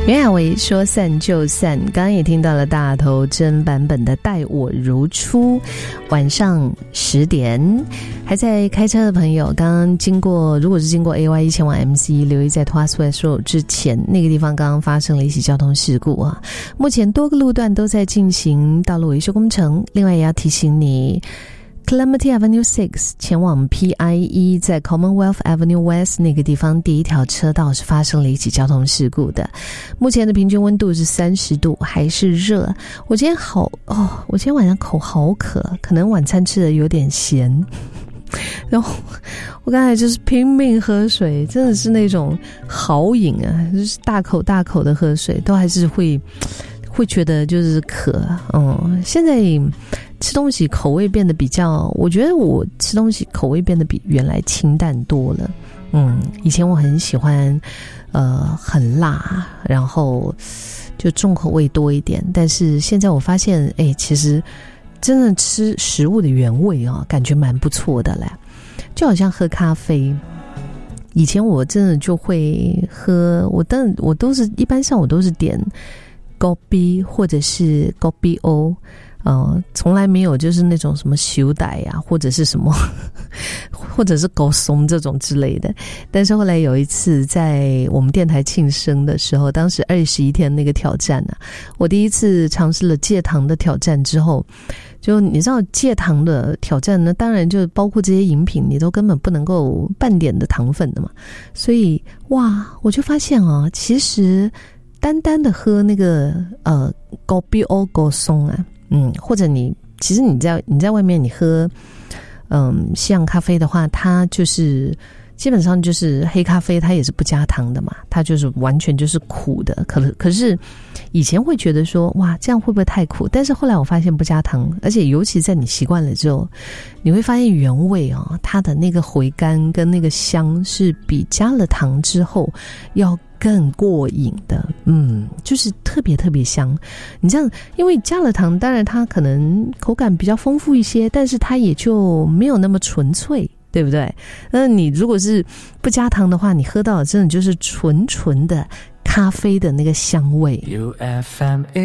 袁娅维说散就散，刚刚也听到了大头针版本的待我如初。晚上10点还在开车的朋友，刚刚经过，如果是经过 AY 前往 MC 留意在 Tuas West Road 之前，那个地方刚刚发生了一起交通事故啊，目前多个路段都在进行道路维修工程。另外也要提醒你Clementi Avenue 6前往 PIE 在 Commonwealth Avenue West 那个地方第一条车道是发生了一起交通事故的，目前的平均温度是30度，还是热。我今天晚上口好渴，可能晚餐吃的有点咸，然后我刚才就是拼命喝水，真的是那种豪饮啊，就是大口大口的喝水，都还是会觉得就是渴。现在吃东西口味变得比较，我觉得我吃东西口味变得比原来清淡多了。以前我很喜欢很辣，然后就重口味多一点，但是现在我发现其实真的吃食物的原味感觉蛮不错的嘞。就好像喝咖啡，以前我真的就会喝，我都是一般上我都是点kopi或者是 kopi o，从来没有就是那种什么手带啊，或者是什么或者是狗松这种之类的。但是后来有一次在我们电台庆生的时候，当时21天那个挑战啊，我第一次尝试了戒糖的挑战之后，就你知道戒糖的挑战呢，当然就包括这些饮品你都根本不能够半点的糖分的嘛，所以我就发现其实单单的喝那个kopi o 狗松啊，或者其实你在外面你喝西洋咖啡的话，它就是基本上就是黑咖啡，它也是不加糖的嘛，它就是完全就是苦的。可是以前会觉得说这样会不会太苦，但是后来我发现不加糖，而且尤其在你习惯了之后，你会发现原味它的那个回甘跟那个香是比加了糖之后要更过瘾的。就是特别特别香。你这样因为加了糖，当然它可能口感比较丰富一些，但是它也就没有那么纯粹，对不对？那你如果是不加糖的话，你喝到的真的就是纯纯的咖啡的那个香味。